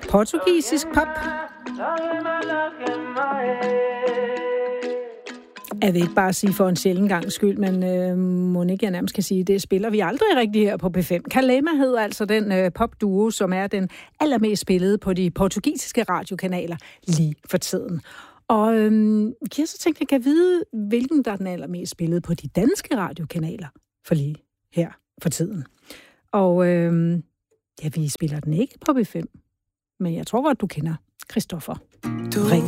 Portugisisk pop. Jeg vil ikke bare sige for en sjælden gangs skyld, men må ikke jeg nærmest kan sige, det spiller vi aldrig rigtig her på P5. Kalema hedder altså den popduo, som er den allermest spillede på de portugisiske radiokanaler lige for tiden. Og så tænkte jeg, kan vide, hvilken der er den allermest spillede på de danske radiokanaler for lige her for tiden. Og vi spiller den ikke på P5, men jeg tror godt, du kender Christoffer. Du Ring.